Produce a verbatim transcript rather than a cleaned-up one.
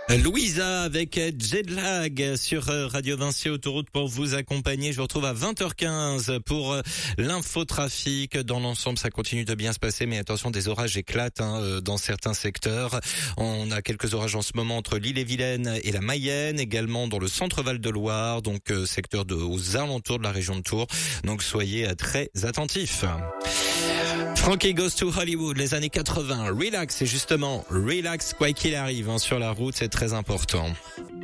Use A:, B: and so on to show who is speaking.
A: Louisa avec Jetlag sur Radio Vinci Autoroute pour vous accompagner. Je vous retrouve à vingt heures quinze pour l'infotrafic. Dans l'ensemble, ça continue de bien se passer, mais attention, des orages éclatent hein, dans certains secteurs. On a quelques orages en ce moment entre l'Ille-et-Vilaine et la Mayenne, également dans le centre Val-de-Loire, donc euh, secteur de, aux alentours de la région de Tours. Donc soyez très attentifs. Frankie Goes to Hollywood, les années quatre-vingts. Relax, c'est justement relax quoi qu'il arrive hein, sur la route, c'est très important.